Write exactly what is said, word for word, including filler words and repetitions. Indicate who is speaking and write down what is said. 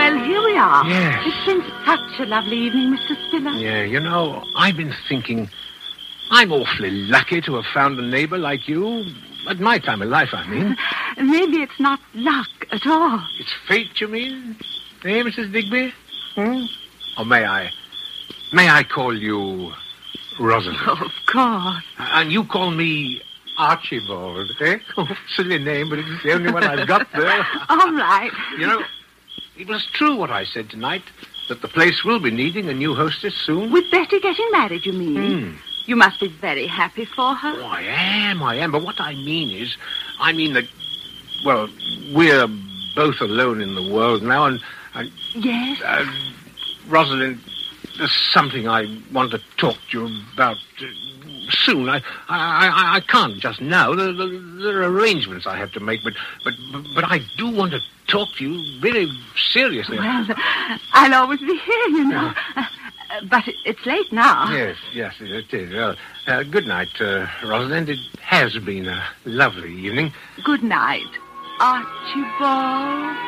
Speaker 1: Well, here we are.
Speaker 2: Yes.
Speaker 1: It's been such a lovely evening, Mister Spiller.
Speaker 2: Yeah, you know, I've been thinking I'm awfully lucky to have found a neighbor like you. At my time of life, I mean.
Speaker 1: Maybe it's not luck at all.
Speaker 2: It's fate, you mean? Eh, Missus Digby? Hmm? Or may I... May I call you Rosalind?
Speaker 1: Oh, of course.
Speaker 2: And you call me Archibald, eh? Oh, silly name, but it's the only one I've got there.
Speaker 1: All right.
Speaker 2: You know, it was true what I said tonight, that the place will be needing a new hostess soon.
Speaker 1: With Betty getting married, you mean?
Speaker 2: Hmm.
Speaker 1: You must be very happy for her.
Speaker 2: Oh, I am, I am. But what I mean is, I mean that, well, we're both alone in the world now, and... and
Speaker 1: Yes?
Speaker 2: Uh, Rosalind, there's something I want to talk to you about uh, soon. I, I, I, I can't just now. There, there, there are arrangements I have to make, but, but, but I do want to talk to you very seriously.
Speaker 1: Well, I'll always be here, you know. Uh, but it, it's late now.
Speaker 2: Yes, yes, it is. Well, uh, good night, uh, Rosalind. It has been a lovely evening.
Speaker 1: Good night, Archibald.